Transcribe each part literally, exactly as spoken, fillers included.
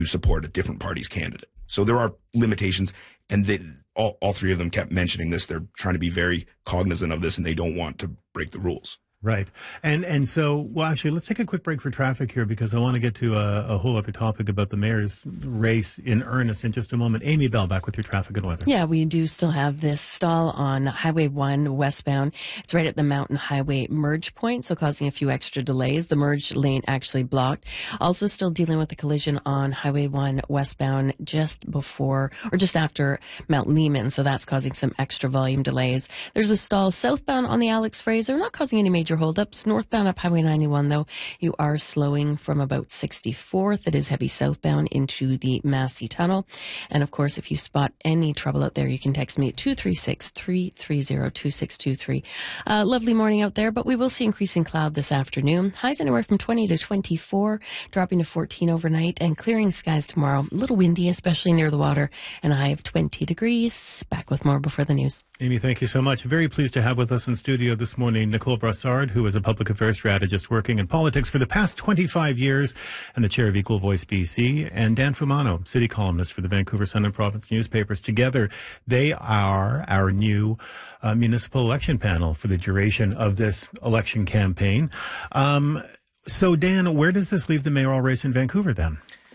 support a different party's candidate. So there are limitations, and they, all, all three of them kept mentioning this. They're trying to be very cognizant of this, and they don't want to break the rules. Right. And and so, well, actually, let's take a quick break for traffic here, because I want to get to a, a whole other topic about the mayor's race in earnest in just a moment. Amy Bell, back with your traffic and weather. Yeah, we do still have this stall on Highway one westbound. It's right at the Mountain Highway merge point, so causing a few extra delays. The merge lane actually blocked. Also still dealing with the collision on Highway one westbound just before or just after Mount Lehman, so that's causing some extra volume delays. There's a stall southbound on the Alex Fraser, not causing any major holdups. Northbound up Highway ninety-one, though, you are slowing from about sixty-fourth. It is heavy southbound into the Massey Tunnel. And of course, if you spot any trouble out there, you can text me at two three six, three three zero, two six two three. Uh, lovely morning out there, but we will see increasing cloud this afternoon. Highs anywhere from twenty to twenty-four, dropping to fourteen overnight, and clearing skies tomorrow. A little windy, especially near the water, and a high of twenty degrees. Back with more before the news. Amy, thank you so much. Very pleased to have with us in studio this morning Nicole Brassard, who is a public affairs strategist working in politics for the past twenty-five years and the chair of Equal Voice B C, and Dan Fumano, city columnist for the Vancouver Sun and Province newspapers. Together, they are our new uh, municipal election panel for the duration of this election campaign. Um, so, Dan, where does this leave the mayoral race in Vancouver then?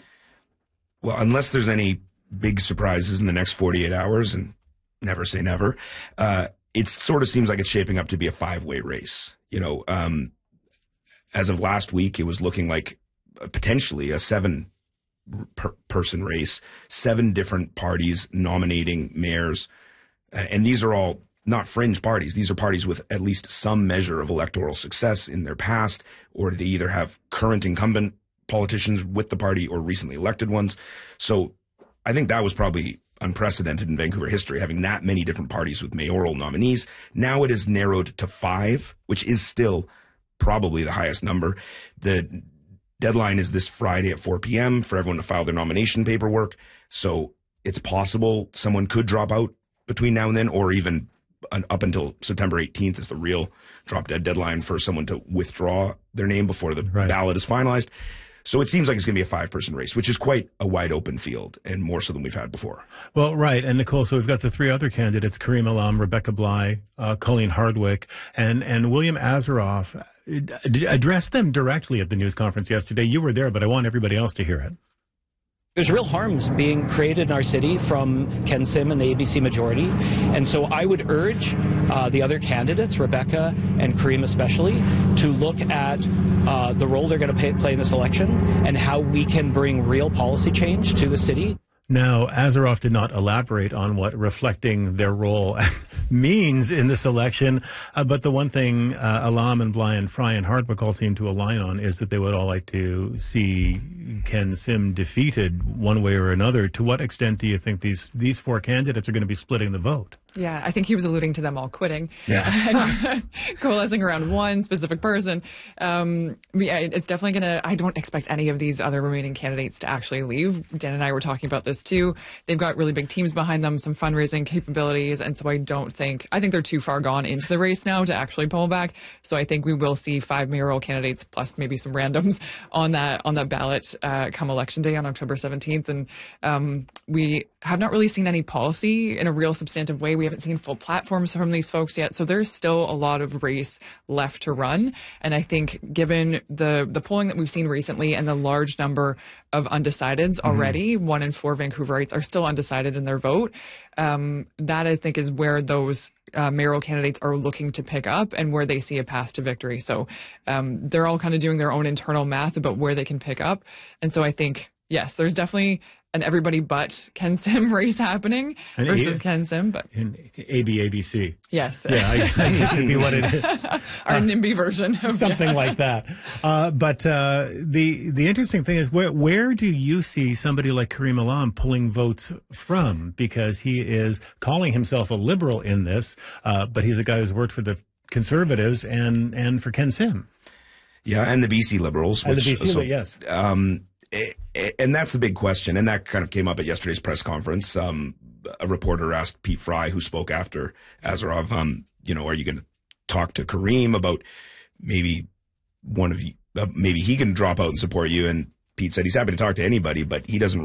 Well, unless there's any big surprises in the next forty-eight hours, and never say never, uh, it sort of seems like it's shaping up to be a five-way race. You know, um, as of last week, it was looking like potentially a seven per person race, seven different parties nominating mayors. And these are all not fringe parties. These are parties with at least some measure of electoral success in their past, or they either have current incumbent politicians with the party or recently elected ones. So I think that was probably unprecedented in Vancouver history, having that many different parties with mayoral nominees. Now it is narrowed to five, which is still probably the highest number. The deadline is this Friday at four p.m. for everyone to file their nomination paperwork. So it's possible someone could drop out between now and then, or even up until September eighteenth is the real drop dead deadline for someone to withdraw their name before the right. ballot is finalized. So it seems like it's going to be a five-person race, which is quite a wide-open field, and more so than we've had before. Well, right. And, Nicole, so we've got the three other candidates, Kareem Alam, Rebecca Bly, uh, Colleen Hardwick, and, and William Azaroff. Addressed them directly at the news conference yesterday. You were there, but I want everybody else to hear it. There's real harms being created in our city from Ken Sim and the A B C majority. And so I would urge uh, the other candidates, Rebecca and Kareem especially, to look at uh, the role they're going to play in this election and how we can bring real policy change to the city. Now, Azaroff did not elaborate on what reflecting their role means in this election, uh, but the one thing uh, Alam and Bly and Fry and Hardwick all seem to align on is that they would all like to see Ken Sim defeated one way or another. To what extent do you think these these four candidates are going to be splitting the vote? Yeah, I think he was alluding to them all quitting. Yeah. Coalescing around one specific person. Um, yeah, it's definitely going to, I don't expect any of these other remaining candidates to actually leave. Dan and I were talking about this too. They've got really big teams behind them, some fundraising capabilities. And so I don't think, I think they're too far gone into the race now to actually pull back. So I think we will see five mayoral candidates plus maybe some randoms on that, on that ballot uh, come election day on October seventeenth. And um, we have not really seen any policy in a real substantive way. We haven't seen full platforms from these folks yet. So there's still a lot of race left to run. And I think given the, the polling that we've seen recently and the large number of undecideds already, mm-hmm. one in four Vancouverites are still undecided in their vote. Um, that I think is where those uh, mayoral candidates are looking to pick up and where they see a path to victory. So um, they're all kind of doing their own internal math about where they can pick up. And so I think, yes, there's definitely an everybody but Ken Sim race happening and versus a, Ken Sim, but A B A B C. Yes. Yeah, I, I guess it'd be what it is. Our uh, NIMBY version. Of, something yeah. like that. Uh, but uh, the the interesting thing is, where where do you see somebody like Kareem Alam pulling votes from? Because he is calling himself a liberal in this, uh, but he's a guy who's worked for the Conservatives and, and for Ken Sim. Yeah, and the B C Liberals. And which, the B C, so, yes. Um, And that's the big question. And that kind of came up at yesterday's press conference. Um, a reporter asked Pete Fry, who spoke after Azaroff, um, you know, are you going to talk to Kareem about maybe one of you, uh, maybe he can drop out and support you? And Pete said he's happy to talk to anybody, but he doesn't